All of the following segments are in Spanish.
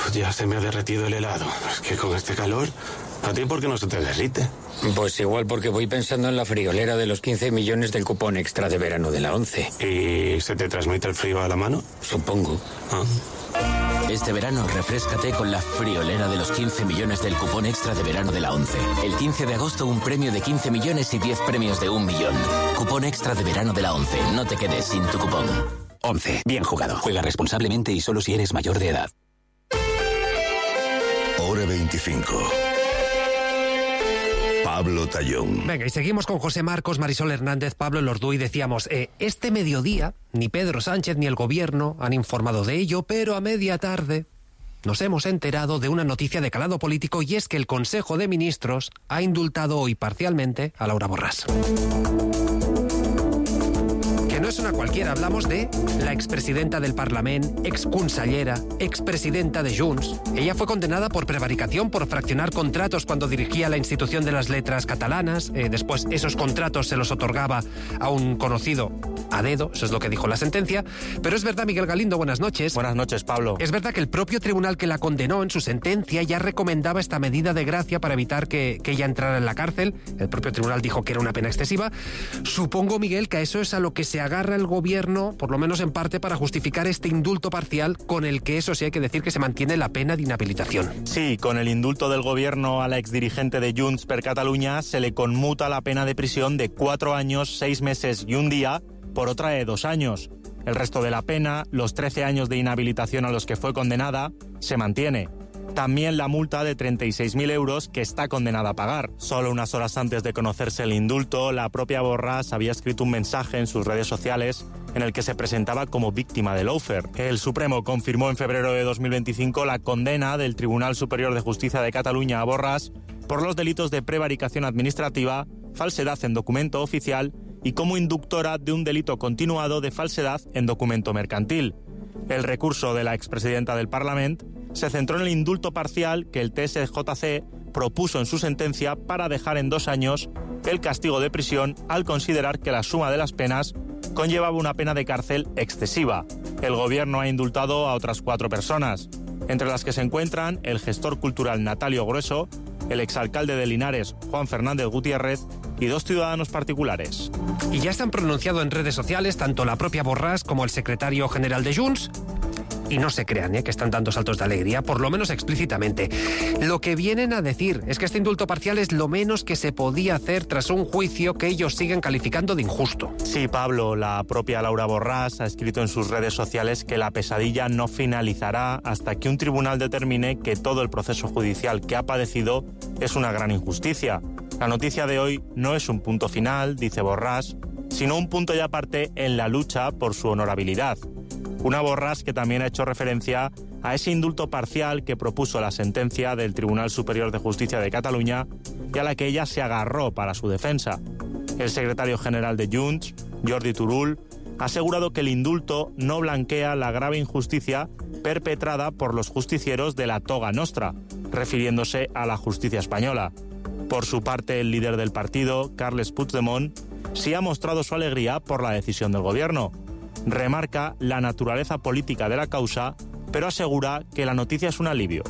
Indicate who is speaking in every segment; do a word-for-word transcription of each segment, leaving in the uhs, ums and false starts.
Speaker 1: ya se me ha derretido el helado. Es que con este calor, ¿a ti por qué no se te derrite?
Speaker 2: Pues igual porque voy pensando en la friolera de los quince millones del cupón extra de verano de la ONCE.
Speaker 1: ¿Y se te transmite el frío a la mano?
Speaker 2: Supongo.
Speaker 1: Ah.
Speaker 3: Este verano refréscate con la friolera de los quince millones del cupón extra de verano de la ONCE. El quince de agosto un premio de quince millones y diez premios de un millón. Cupón extra de verano de la ONCE. No te quedes sin tu cupón.
Speaker 4: ONCE. Bien jugado. Juega responsablemente y solo si eres mayor de edad.
Speaker 5: Hora veinticinco. Pablo Tallón.
Speaker 6: Venga, y seguimos con José Marcos, Marisol Hernández, Pablo Lordú y decíamos, eh, este mediodía ni Pedro Sánchez ni el gobierno han informado de ello, pero a media tarde nos hemos enterado de una noticia de calado político y es que el Consejo de Ministros ha indultado hoy parcialmente a Laura Borràs. No es una cualquiera, hablamos de la expresidenta del Parlament, exconsellera, expresidenta de Junts. Ella fue condenada por prevaricación, por fraccionar contratos cuando dirigía la institución de las letras catalanas. Eh, después esos contratos se los otorgaba a un conocido a dedo, eso es lo que dijo la sentencia. Pero es verdad, Miguel Galindo, buenas noches.
Speaker 7: Buenas noches, Pablo.
Speaker 6: Es verdad que el propio tribunal que la condenó en su sentencia ya recomendaba esta medida de gracia para evitar que, que ella entrara en la cárcel. El propio tribunal dijo que era una pena excesiva. Supongo, Miguel, que a eso es a lo que se agarra el gobierno, por lo menos en parte, para justificar este indulto parcial con el que, eso sí hay que decir, que se mantiene la pena de inhabilitación.
Speaker 7: Sí, con el indulto del gobierno a la exdirigente de Junts per Catalunya se le conmuta la pena de prisión de cuatro años, seis meses y un día por otra de dos años. El resto de la pena, los trece años de inhabilitación a los que fue condenada, se mantiene. También la multa de treinta y seis mil euros que está condenada a pagar. Solo unas horas antes de conocerse el indulto, la propia Borràs había escrito un mensaje en sus redes sociales en el que se presentaba como víctima de lawfare. El Supremo confirmó en febrero de dos mil veinticinco la condena del Tribunal Superior de Justicia de Cataluña a Borràs por los delitos de prevaricación administrativa, falsedad en documento oficial y como inductora de un delito continuado de falsedad en documento mercantil. El recurso de la expresidenta del Parlament se centró en el indulto parcial que el T S J C propuso en su sentencia para dejar en dos años el castigo de prisión al considerar que la suma de las penas conllevaba una pena de cárcel excesiva. El gobierno ha indultado a otras cuatro personas, entre las que se encuentran el gestor cultural Natalio Grueso, el exalcalde de Linares Juan Fernández Gutiérrez y dos ciudadanos particulares.
Speaker 6: Y ya se han pronunciado en redes sociales tanto la propia Borràs como el secretario general de Junts. Y no se crean, ¿eh?, que están dando saltos de alegría, por lo menos explícitamente. Lo que vienen a decir es que este indulto parcial es lo menos que se podía hacer tras un juicio que ellos siguen calificando de injusto.
Speaker 7: Sí, Pablo, la propia Laura Borràs ha escrito en sus redes sociales que la pesadilla no finalizará hasta que un tribunal determine que todo el proceso judicial que ha padecido es una gran injusticia. La noticia de hoy no es un punto final, dice Borràs, sino un punto y aparte en la lucha por su honorabilidad. Una Borràs que también ha hecho referencia a ese indulto parcial que propuso la sentencia del Tribunal Superior de Justicia de Cataluña y a la que ella se agarró para su defensa. El secretario general de Junts, Jordi Turull, ha asegurado que el indulto no blanquea la grave injusticia perpetrada por los justicieros de la toga nostra, refiriéndose a la justicia española. Por su parte, el líder del partido, Carles Puigdemont, sí ha mostrado su alegría por la decisión del gobierno. Remarca la naturaleza política de la causa, pero asegura que la noticia es un alivio.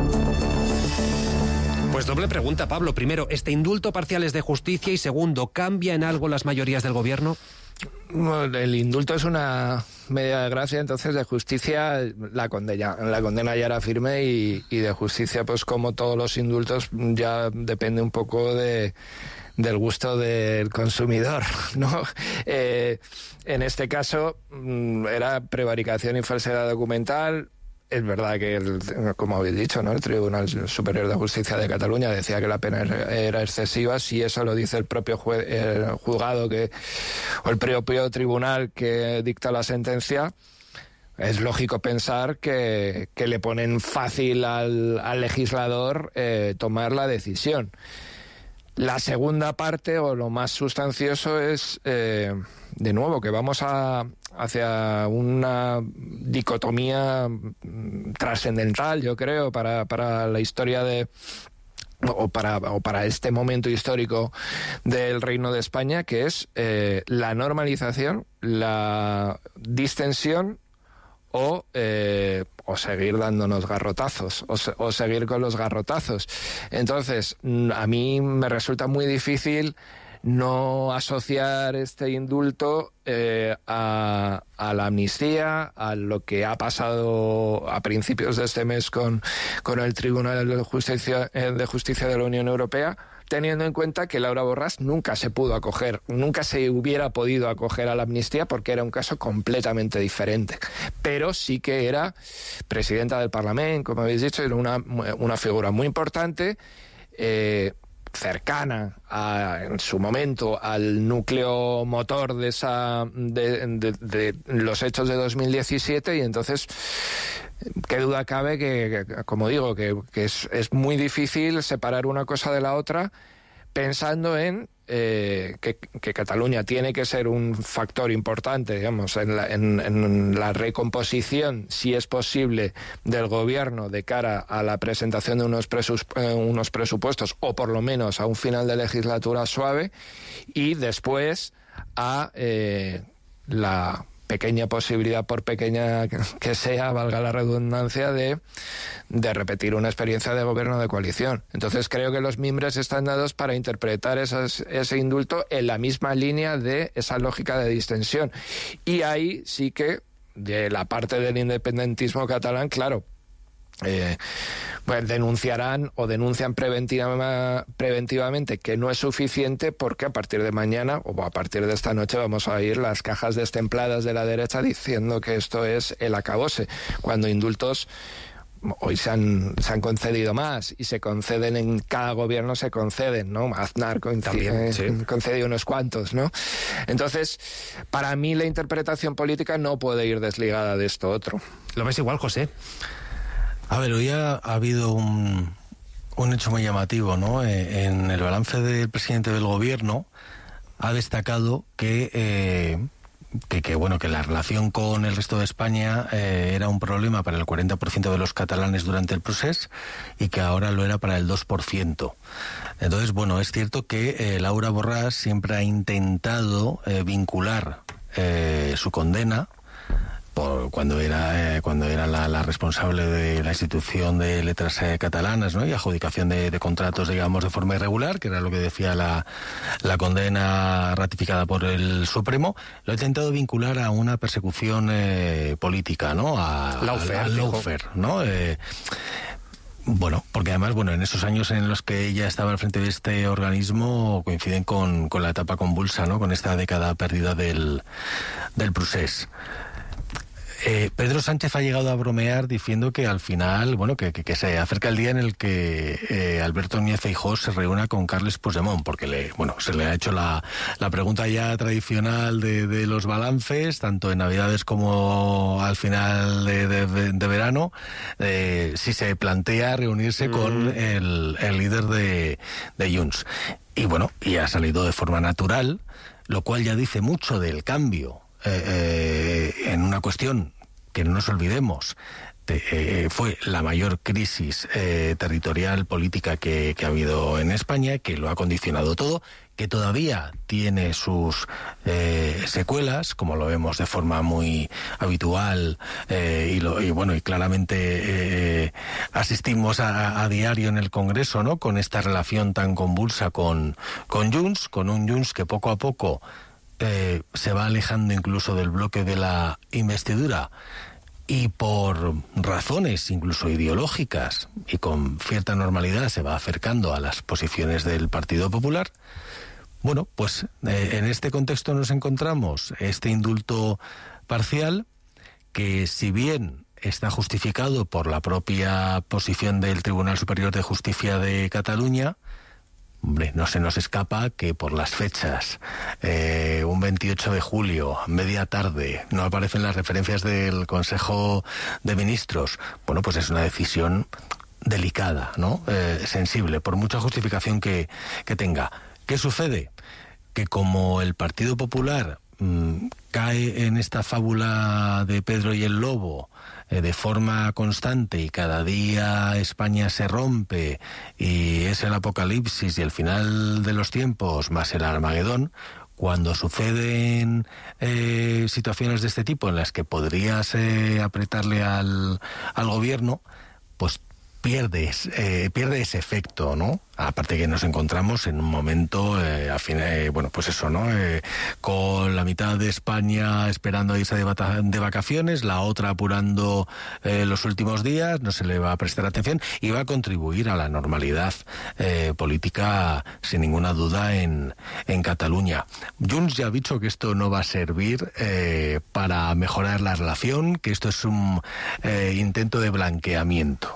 Speaker 6: Pues doble pregunta, Pablo. Primero, ¿este indulto parcial es de justicia? Y segundo, ¿cambia en algo las mayorías del gobierno?
Speaker 8: Bueno, el indulto es una medida de gracia, entonces de justicia la condena, la condena ya era firme y, y de justicia, pues como todos los indultos, ya depende un poco de... del gusto del consumidor, ¿no? Eh, en este caso era prevaricación y falsedad documental. Es verdad que, el, como habéis dicho, ¿no?, el Tribunal Superior de Justicia de Cataluña decía que la pena era excesiva. Si eso lo dice el propio jue, el juzgado que, o el propio tribunal que dicta la sentencia, es lógico pensar que, que le ponen fácil al, al legislador eh, tomar la decisión. La segunda parte, o lo más sustancioso, es, eh, de nuevo, que vamos a, hacia una dicotomía trascendental, yo creo, para, para la historia de... O para, o para este momento histórico del Reino de España, que es eh, la normalización, la distensión o, eh, o seguir dándonos garrotazos, o, se, o seguir con los garrotazos. Entonces, a mí me resulta muy difícil no asociar este indulto eh, a, a la amnistía, a lo que ha pasado a principios de este mes con, con el Tribunal de Justicia, de Justicia de la Unión Europea, teniendo en cuenta que Laura Borràs nunca se pudo acoger, nunca se hubiera podido acoger a la amnistía porque era un caso completamente diferente. Pero sí que era presidenta del Parlamento, como habéis dicho, era una, una figura muy importante, eh, cercana a, en su momento al núcleo motor de esa de, de, de los hechos de dos mil diecisiete, y entonces qué duda cabe que, que como digo, que, que es, es muy difícil separar una cosa de la otra, pensando en eh, que, que Cataluña tiene que ser un factor importante, digamos, en la, en, en la recomposición, si es posible, del gobierno de cara a la presentación de unos, presus, eh, unos presupuestos, o por lo menos a un final de legislatura suave, y después a eh, la pequeña posibilidad, por pequeña que sea, valga la redundancia, de, de repetir una experiencia de gobierno de coalición. Entonces creo que los mimbres están dados para interpretar esas, ese indulto en la misma línea de esa lógica de distensión. Y ahí sí que, de la parte del independentismo catalán, claro, Eh, pues denunciarán o denuncian preventiva, preventivamente que no es suficiente, porque a partir de mañana o a partir de esta noche vamos a oír las cajas destempladas de la derecha diciendo que esto es el acabose, cuando indultos hoy se han, se han concedido más y se conceden en cada gobierno, se conceden, ¿no? Aznar concede, sí. concede unos cuantos, ¿no? Entonces, para mí la interpretación política no puede ir desligada de esto otro.
Speaker 6: ¿Lo ves igual, José?
Speaker 9: A ver, hoy ha, ha habido un, un hecho muy llamativo, ¿no? Eh, en el balance del presidente del gobierno ha destacado que, eh, que, que, bueno, que la relación con el resto de España eh, era un problema para el cuarenta por ciento de los catalanes durante el procés y que ahora lo era para el dos por ciento. Entonces, bueno, es cierto que eh, Laura Borràs siempre ha intentado eh, vincular eh, su condena por cuando era eh, cuando era la, la responsable de la institución de letras eh, catalanas, ¿no? Y adjudicación de, de contratos, digamos, de forma irregular, que era lo que decía la, la condena ratificada por el Supremo. Lo ha intentado vincular a una persecución eh, política, ¿no? A,
Speaker 6: Lawfare,
Speaker 9: a, a lawfare, ¿no? Eh, Bueno, porque además, bueno, en esos años en los que ella estaba al frente de este organismo coinciden con, con la etapa convulsa, ¿no? Con esta década perdida del, del procés. Eh, Pedro Sánchez ha llegado a bromear diciendo que al final, bueno, que, que, que se acerca el día en el que eh, Alberto Núñez Feijóo se reúna con Carles Puigdemont, porque le, bueno, se le ha hecho la, la pregunta ya tradicional de, de los balances, tanto en Navidades como al final de, de, de verano, eh, si se plantea reunirse mm. con el, el líder de, de Junts. Y bueno, y ha salido de forma natural, lo cual ya dice mucho del cambio. Eh, eh, en una cuestión que no nos olvidemos, de, eh, fue la mayor crisis eh, territorial política que, que ha habido en España, que lo ha condicionado todo, que todavía tiene sus eh, secuelas, como lo vemos de forma muy habitual, eh, y, lo, y bueno, y claramente eh, asistimos a, a diario en el Congreso, ¿no? Con esta relación tan convulsa con, con Junts, con un Junts que poco a poco Eh, se va alejando incluso del bloque de la investidura y por razones incluso ideológicas y con cierta normalidad se va acercando a las posiciones del Partido Popular. Bueno, pues eh, en este contexto nos encontramos este indulto parcial que, si bien está justificado por la propia posición del Tribunal Superior de Justicia de Cataluña, hombre, no se nos escapa que por las fechas, eh, un veintiocho de julio, media tarde, no aparecen las referencias del Consejo de Ministros. Bueno, pues es una decisión delicada, ¿no? Eh, sensible, por mucha justificación que, que tenga. ¿Qué sucede? Que como el Partido Popular mmm, cae en esta fábula de Pedro y el Lobo de forma constante y cada día España se rompe y es el apocalipsis y el final de los tiempos más el Armagedón, cuando suceden eh, situaciones de este tipo en las que podrías eh, apretarle al, al gobierno, pues pierdes, eh, pierde ese efecto, ¿no? Aparte que nos encontramos en un momento, eh, a fin, eh, bueno, pues eso, ¿no? Eh, con la mitad de España esperando irse de, bata, de vacaciones, la otra apurando eh, los últimos días, no se le va a prestar atención y va a contribuir a la normalidad eh, política, sin ninguna duda, en, en Cataluña. Junts ya ha dicho que esto no va a servir eh, para mejorar la relación, que esto es un eh, intento de blanqueamiento.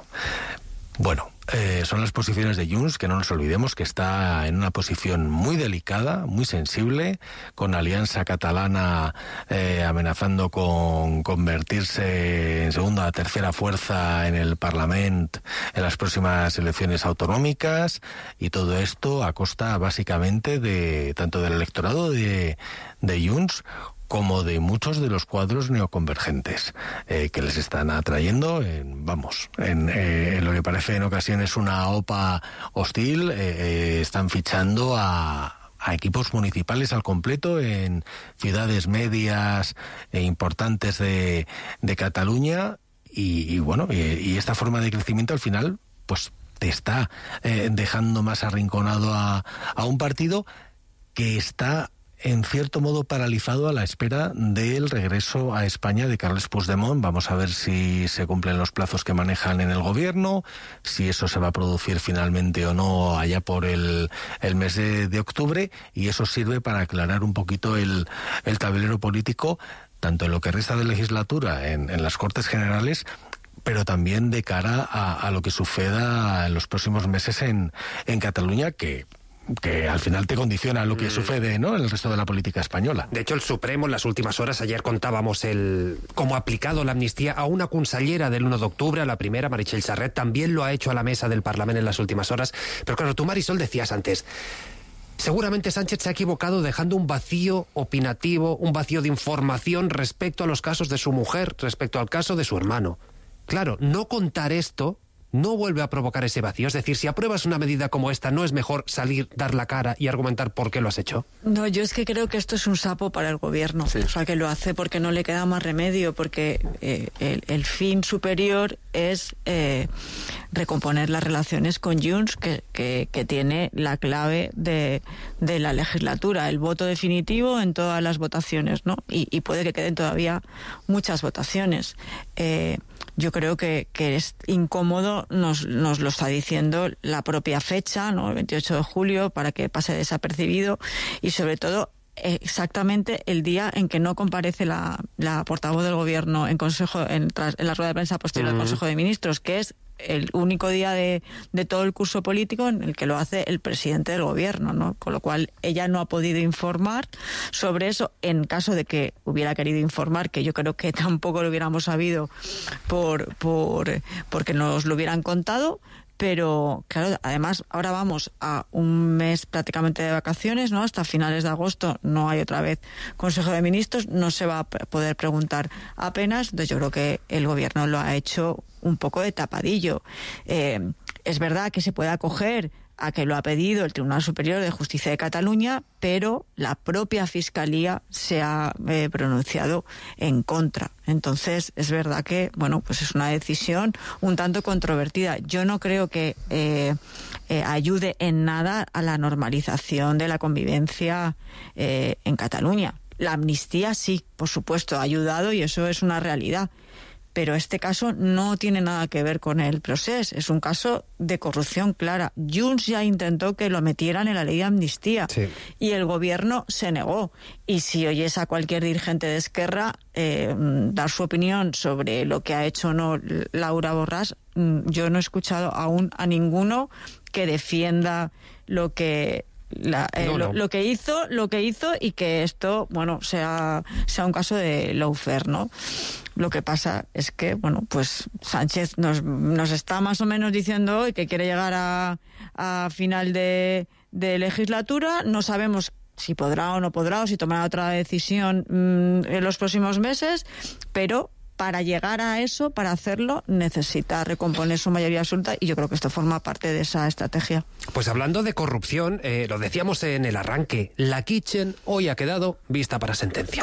Speaker 9: Bueno, eh, son las posiciones de Junts, que no nos olvidemos que está en una posición muy delicada, muy sensible, con Alianza Catalana eh, amenazando con convertirse en segunda o tercera fuerza en el Parlamento en las próximas elecciones autonómicas, y todo esto a costa básicamente de tanto del electorado de, de Junts como de muchos de los cuadros neoconvergentes eh, que les están atrayendo, en, vamos, en, eh, en lo que parece en ocasiones una OPA hostil, eh, eh, están fichando a, a equipos municipales al completo en ciudades medias e importantes de, de Cataluña, y, y bueno, y, y esta forma de crecimiento al final, pues te está eh, dejando más arrinconado a, a un partido que está en cierto modo paralizado a la espera del regreso a España de Carles Puigdemont. Vamos a ver si se cumplen los plazos que manejan en el gobierno, si eso se va a producir finalmente o no allá por el, el mes de, de octubre, y eso sirve para aclarar un poquito el, el tablero político, tanto en lo que resta de legislatura en, en las Cortes Generales, pero también de cara a, a lo que suceda en los próximos meses en, en Cataluña, que que al final te condiciona lo que sucede, ¿no?, en el resto de la política española.
Speaker 6: De hecho, el Supremo en las últimas horas, ayer contábamos el cómo ha aplicado la amnistía a una consellera del uno de octubre, a la primera, Meritxell Serret, también lo ha hecho a la mesa del Parlamento en las últimas horas. Pero claro, tú, Marisol, decías antes, seguramente Sánchez se ha equivocado dejando un vacío opinativo, un vacío de información respecto a los casos de su mujer, respecto al caso de su hermano. Claro, no contar esto no vuelve a provocar ese vacío. Es decir, si apruebas una medida como esta, ¿no es mejor salir, dar la cara y argumentar por qué lo has hecho?
Speaker 10: No, yo es que creo que esto es un sapo para el gobierno. Sí. O sea, que lo hace porque no le queda más remedio, porque eh, el, el fin superior es eh, recomponer las relaciones con Junts, que, que, que tiene la clave de, de la legislatura, el voto definitivo en todas las votaciones, ¿no? Y, y puede que queden todavía muchas votaciones. Eh, Yo creo que, que es incómodo, nos, nos lo está diciendo la propia fecha, ¿no?, el veintiocho de julio, para que pase desapercibido, y sobre todo exactamente el día en que no comparece la, la portavoz del gobierno en consejo en, tras, en la rueda de prensa posterior del Consejo de Ministros, que es el único día de, de todo el curso político en el que lo hace el presidente del gobierno, ¿no? Con lo cual ella no ha podido informar sobre eso, en caso de que hubiera querido informar, que yo creo que tampoco lo hubiéramos sabido por, por porque nos lo hubieran contado. Pero, claro, además, ahora vamos a un mes prácticamente de vacaciones, ¿no? Hasta finales de agosto no hay otra vez Consejo de Ministros, no se va a poder preguntar apenas. Entonces yo creo que el gobierno lo ha hecho un poco de tapadillo. Eh, es verdad que se puede acoger a que lo ha pedido el Tribunal Superior de Justicia de Cataluña, pero la propia Fiscalía se ha eh, pronunciado en contra. Entonces, es verdad que, bueno, pues es una decisión un tanto controvertida. Yo no creo que eh, eh, ayude en nada a la normalización de la convivencia eh, en Cataluña. La amnistía sí, por supuesto, ha ayudado, y eso es una realidad. Pero este caso no tiene nada que ver con el procés, es un caso de corrupción clara. Junts ya intentó que lo metieran en la ley de amnistía, sí, y el gobierno se negó. Y si oyes a cualquier dirigente de Esquerra eh, dar su opinión sobre lo que ha hecho o no Laura Borràs, yo no he escuchado aún a ninguno que defienda lo que... La, eh, no, no. Lo, lo que hizo lo que hizo y que esto, bueno, sea sea un caso de lawfare, ¿no? Lo que pasa es que, bueno, pues Sánchez nos, nos está más o menos diciendo hoy que quiere llegar a, a final de, de legislatura. No sabemos si podrá o no podrá, o si tomará otra decisión mmm, en los próximos meses, pero para llegar a eso, para hacerlo, necesita recomponer su mayoría absoluta y yo creo que esto forma parte de esa estrategia.
Speaker 6: Pues hablando de corrupción, eh, lo decíamos en el arranque, la Kitchen hoy ha quedado vista para sentencia.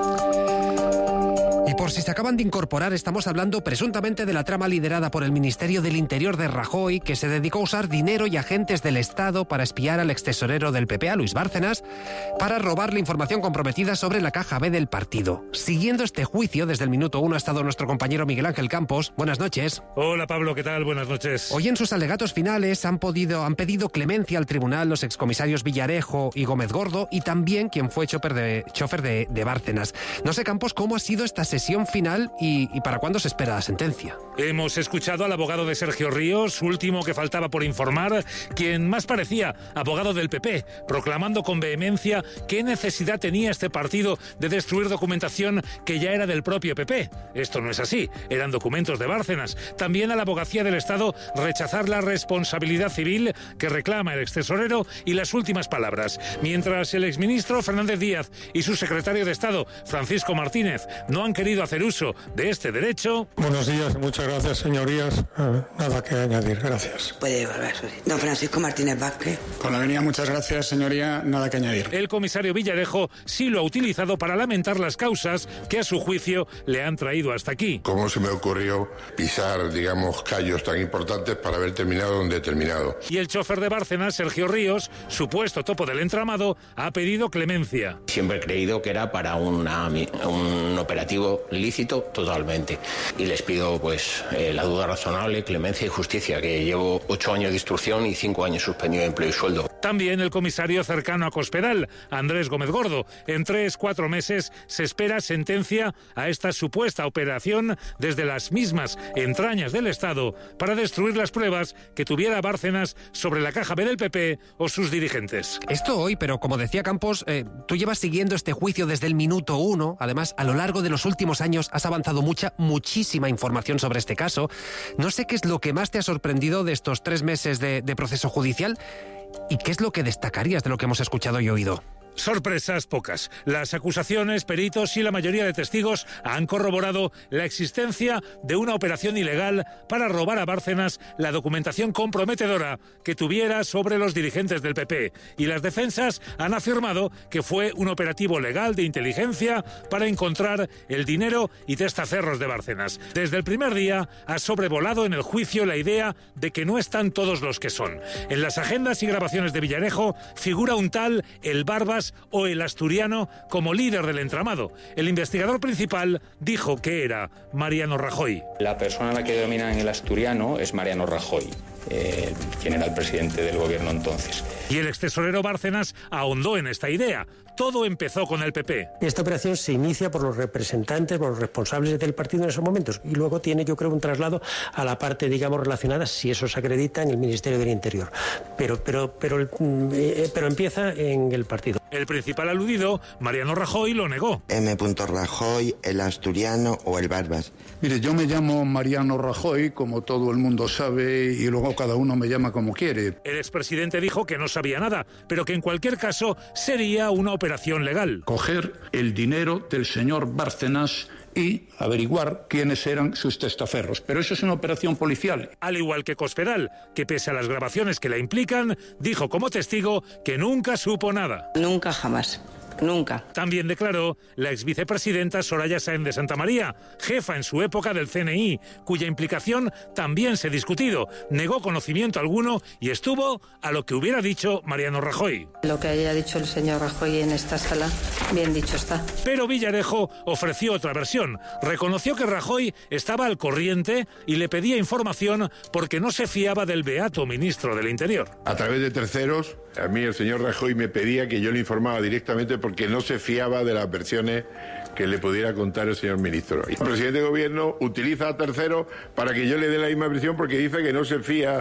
Speaker 6: Y por si se acaban de incorporar, estamos hablando presuntamente de la trama liderada por el Ministerio del Interior de Rajoy, que se dedicó a usar dinero y agentes del Estado para espiar al extesorero del P P, a Luis Bárcenas, para robarle información comprometida sobre la caja B del partido. Siguiendo este juicio, desde el minuto uno ha estado nuestro compañero Miguel Ángel Campos. Buenas noches.
Speaker 11: Hola Pablo, ¿qué tal? Buenas noches.
Speaker 6: Hoy en sus alegatos finales han, podido, han pedido clemencia al tribunal los excomisarios Villarejo y Gómez Gordo y también quien fue chofer de, chofer de, de Bárcenas. No sé, Campos, ¿cómo ha sido esta sesión final y, y para cuándo se espera la sentencia?
Speaker 11: Hemos escuchado al abogado de Sergio Ríos, último que faltaba por informar, quien más parecía abogado del P P, proclamando con vehemencia qué necesidad tenía este partido de destruir documentación que ya era del propio P P. Esto no es así, eran documentos de Bárcenas. También a la abogacía del Estado rechazar la responsabilidad civil que reclama el extesorero y las últimas palabras. Mientras el exministro Fernández Díaz y su secretario de Estado, Francisco Martínez, no han querido hacer uso de este derecho.
Speaker 12: Buenos días, muchas gracias, señorías. Eh, nada que añadir, gracias.
Speaker 13: Puede volver, don Francisco Martínez Vázquez.
Speaker 12: Con la venia, muchas gracias, señoría, nada que añadir.
Speaker 11: El comisario Villarejo sí lo ha utilizado para lamentar las causas que a su juicio le han traído hasta aquí.
Speaker 14: ¿Cómo se me ocurrió pisar, digamos, callos tan importantes para haber terminado donde he terminado?
Speaker 11: Y el chofer de Bárcenas, Sergio Ríos, supuesto topo del entramado, ha pedido clemencia.
Speaker 15: Siempre he creído que era para una, un operativo lícito totalmente y les pido pues eh, la duda razonable, clemencia y justicia, que llevo ocho años de instrucción y cinco años suspendido de empleo y sueldo.
Speaker 11: También el comisario cercano a Cospedal, Andrés Gómez Gordo. En tres, cuatro meses se espera sentencia a esta supuesta operación desde las mismas entrañas del Estado para destruir las pruebas que tuviera Bárcenas sobre la caja B del P P o sus dirigentes.
Speaker 6: Esto hoy, pero como decía Campos, eh, tú llevas siguiendo este juicio desde el minuto uno. Además, a lo largo de los últimos años has avanzado mucha, muchísima información sobre este caso. No sé qué es lo que más te ha sorprendido de estos tres meses de, de proceso judicial y qué es lo que destacarías de lo que hemos escuchado y oído.
Speaker 11: Sorpresas pocas. Las acusaciones, peritos y la mayoría de testigos han corroborado la existencia de una operación ilegal para robar a Bárcenas la documentación comprometedora que tuviera sobre los dirigentes del P P. Y las defensas han afirmado que fue un operativo legal de inteligencia para encontrar el dinero y testaferros de Bárcenas. Desde el primer día ha sobrevolado en el juicio la idea de que no están todos los que son. En las agendas y grabaciones de Villarejo figura un tal El Barbas o el asturiano como líder del entramado. El investigador principal dijo que era Mariano Rajoy.
Speaker 16: La persona a la que denominan el asturiano es Mariano Rajoy, eh, quien era el presidente del gobierno entonces.
Speaker 11: Y el extesorero Bárcenas ahondó en esta idea. Todo empezó con el P P.
Speaker 17: Esta operación se inicia por los representantes, por los responsables del partido en esos momentos y luego tiene, yo creo, un traslado a la parte, digamos, relacionada, si eso se acredita, en el Ministerio del Interior. Pero, pero, pero, eh, pero empieza en el partido.
Speaker 11: El principal aludido, Mariano Rajoy, lo negó.
Speaker 18: M. Rajoy, el asturiano o el Barbas.
Speaker 19: Mire, yo me llamo Mariano Rajoy, como todo el mundo sabe, y luego cada uno me llama como quiere.
Speaker 11: El expresidente dijo que no sabía nada, pero que en cualquier caso sería una operación legal.
Speaker 19: Coger el dinero del señor Bárcenas y averiguar quiénes eran sus testaferros. Pero eso es una operación policial.
Speaker 11: Al igual que Cospedal, que pese a las grabaciones que la implican, dijo como testigo que nunca supo nada.
Speaker 13: Nunca jamás. Nunca.
Speaker 11: También declaró la exvicepresidenta Soraya Sáenz de Santamaría, jefa en su época del C N I, cuya implicación también se ha discutido. Negó conocimiento alguno y estuvo a lo que hubiera dicho Mariano Rajoy.
Speaker 20: Lo que haya dicho el señor Rajoy en esta sala, bien dicho está.
Speaker 11: Pero Villarejo ofreció otra versión. Reconoció que Rajoy estaba al corriente y le pedía información porque no se fiaba del beato ministro del Interior.
Speaker 14: A través de terceros, a mí el señor Rajoy me pedía que yo le informara directamente porque no se fiaba de las versiones que le pudiera contar el señor ministro. Y el presidente de gobierno utiliza a terceros para que yo le dé la misma versión porque dice que no se fía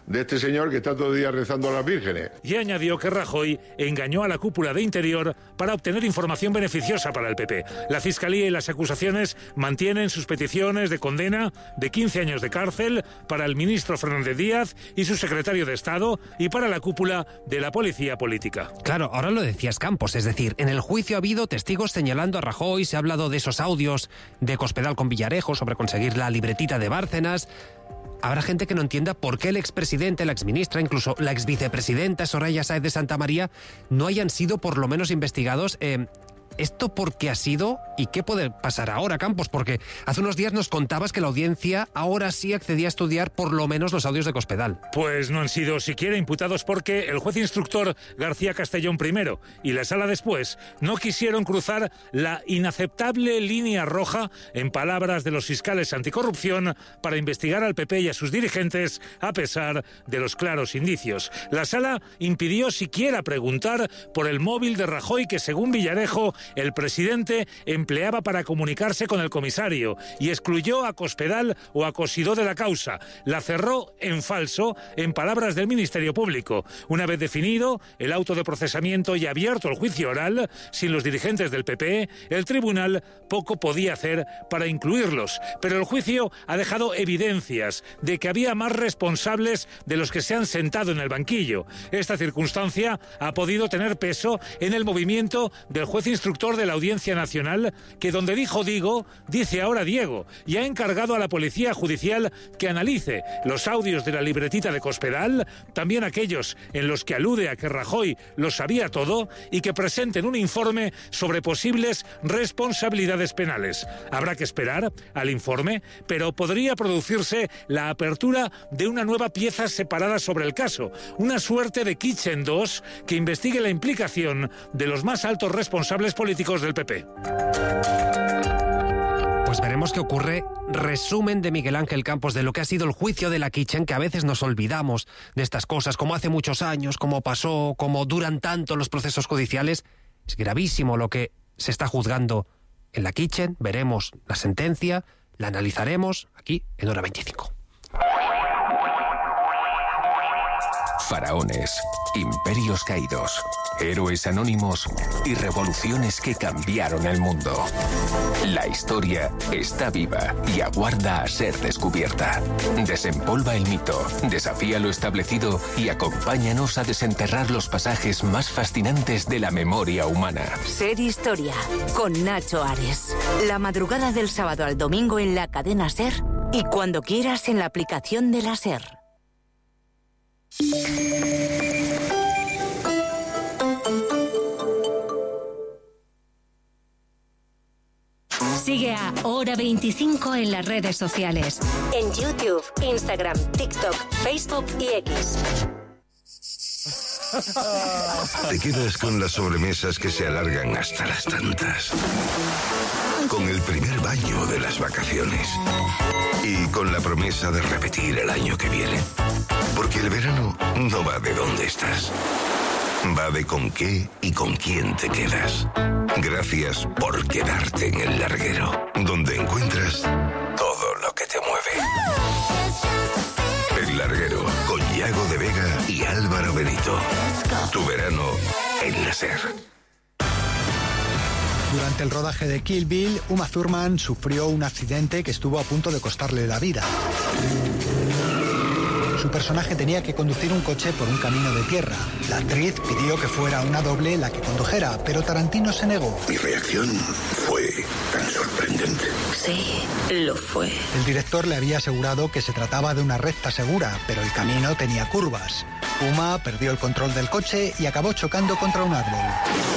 Speaker 14: de este señor que está todo el día rezando a las vírgenes.
Speaker 11: Y añadió que Rajoy engañó a la cúpula de Interior para obtener información beneficiosa para el P P. La Fiscalía y las acusaciones mantienen sus peticiones de condena de quince años de cárcel para el ministro Fernández Díaz y su secretario de Estado y para la cúpula de la policía política.
Speaker 6: Claro, ahora lo decías Campos, es decir, en el juicio ha habido testigos señalando a Rajoy, se ha hablado de esos audios de Cospedal con Villarejo sobre conseguir la libretita de Bárcenas. Habrá gente que no entienda por qué el expresidente, la exministra, incluso la exvicepresidenta Soraya Sáez de Santamaría no hayan sido por lo menos investigados. Eh, ¿Esto por qué ha sido y qué puede pasar ahora, Campos? Porque hace unos días nos contabas que la audiencia ahora sí accedía a estudiar por lo menos los audios de Cospedal.
Speaker 11: Pues no han sido siquiera imputados porque el juez instructor García Castellón primero y la sala después no quisieron cruzar la inaceptable línea roja, en palabras de los fiscales anticorrupción, para investigar al P P y a sus dirigentes a pesar de los claros indicios. La sala impidió siquiera preguntar por el móvil de Rajoy que, según Villarejo, el presidente empleaba para comunicarse con el comisario y excluyó a Cospedal o a Cosidó de la causa. La cerró en falso, en palabras del Ministerio Público. Una vez definido el auto de procesamiento y abierto el juicio oral, sin los dirigentes del P P, el tribunal poco podía hacer para incluirlos. Pero el juicio ha dejado evidencias de que había más responsables de los que se han sentado en el banquillo. Esta circunstancia ha podido tener peso en el movimiento del juez instructor de la Audiencia Nacional, que donde dijo Digo, dice ahora Diego, y ha encargado a la Policía Judicial que analice los audios de la libretita de Cospedal, también aquellos en los que alude a que Rajoy lo sabía todo, y que presenten un informe sobre posibles responsabilidades penales. Habrá que esperar al informe, pero podría producirse la apertura de una nueva pieza separada sobre el caso, una suerte de Kitchen dos que investigue la implicación de los más altos responsables políticos del P P.
Speaker 6: Pues veremos qué ocurre. Resumen de Miguel Ángel Campos de lo que ha sido el juicio de la Kitchen, que a veces nos olvidamos de estas cosas, como hace muchos años, como pasó, como duran tanto los procesos judiciales. Es gravísimo lo que se está juzgando en la Kitchen. Veremos la sentencia, la analizaremos aquí en Hora veinticinco.
Speaker 21: Faraones, imperios caídos, héroes anónimos y revoluciones que cambiaron el mundo. La historia está viva y aguarda a ser descubierta. Desempolva el mito, desafía lo establecido y acompáñanos a desenterrar los pasajes más fascinantes de la memoria humana.
Speaker 22: Ser Historia, con Nacho Ares. La madrugada del sábado al domingo en la cadena SER y cuando quieras en la aplicación de la SER.
Speaker 23: Sigue a Hora veinticinco en las redes sociales.
Speaker 22: En YouTube, Instagram, TikTok, Facebook y X.
Speaker 5: Te quedas con las sobremesas que se alargan hasta las tantas. Con el primer baño de las vacaciones. Y con la promesa de repetir el año que viene. Porque el verano no va de dónde estás. Va de con qué y con quién te quedas. Gracias por quedarte en el larguero, donde encuentras todo lo que te mueve. El larguero, con Yago de Vega y Álvaro Benito. Tu verano en la SER.
Speaker 24: Durante el rodaje de Kill Bill, Uma Thurman sufrió un accidente que estuvo a punto de costarle la vida. Su personaje tenía que conducir un coche por un camino de tierra. La actriz pidió que fuera una doble la que condujera, pero Tarantino se negó.
Speaker 5: Mi reacción fue tan sorprendente.
Speaker 22: Sí, lo fue.
Speaker 24: El director le había asegurado que se trataba de una recta segura, pero el camino tenía curvas. Uma perdió el control del coche y acabó chocando contra un árbol.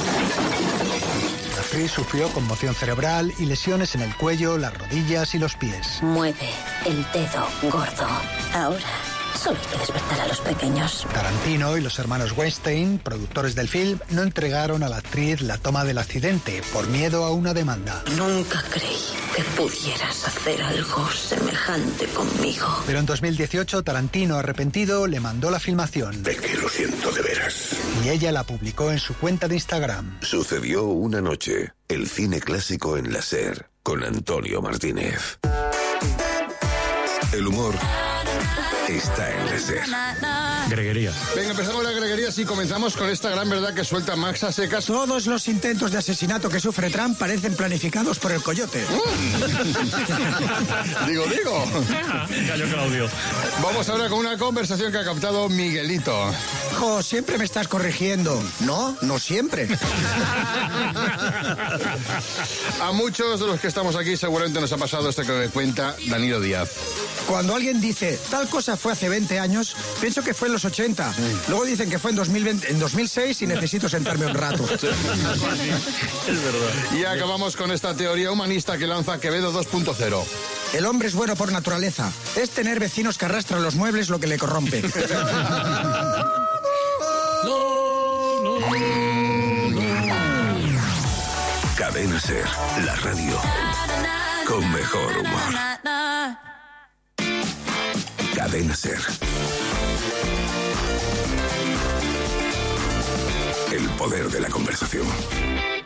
Speaker 24: La actriz sufrió conmoción cerebral y lesiones en el cuello, las rodillas y los pies.
Speaker 22: Mueve el dedo gordo. Ahora solo hay que despertar a los pequeños.
Speaker 24: Tarantino y los hermanos Weinstein, productores del film, no entregaron a la actriz la toma del accidente por miedo a una demanda.
Speaker 22: Nunca creí que pudieras hacer algo semejante conmigo.
Speaker 24: Pero en dos mil dieciocho, Tarantino, arrepentido, le mandó la filmación.
Speaker 5: De que lo siento de veras.
Speaker 24: Y ella la publicó en su cuenta de Instagram.
Speaker 5: Sucedió una noche. El cine clásico en la SER, con Antonio Martínez. El humor está en la SER.
Speaker 1: Greguería. Venga, empezamos la greguería y comenzamos con esta gran verdad que suelta Max a secas.
Speaker 2: Todos los intentos de asesinato que sufre Trump parecen planificados por el coyote.
Speaker 1: digo, digo.
Speaker 9: Gallo Claudio.
Speaker 1: Vamos ahora con una conversación que ha captado Miguelito.
Speaker 2: Jo, siempre me estás corrigiendo. No, no siempre.
Speaker 1: A muchos de los que estamos aquí seguramente nos ha pasado esto que me cuenta Danilo Díaz.
Speaker 2: Cuando alguien dice, tal cosa fue hace veinte años, pienso que fue en los ochenta. Luego dicen que fue en, dos mil veinte, en dos mil seis y necesito sentarme un rato.
Speaker 1: Es verdad. Y acabamos con esta teoría humanista que lanza Quevedo dos punto cero.
Speaker 2: El hombre es bueno por naturaleza. Es tener vecinos que arrastran los muebles lo que le corrompe.
Speaker 5: Cadena SER, la radio con mejor humor. Cadena SER. El poder de la conversación.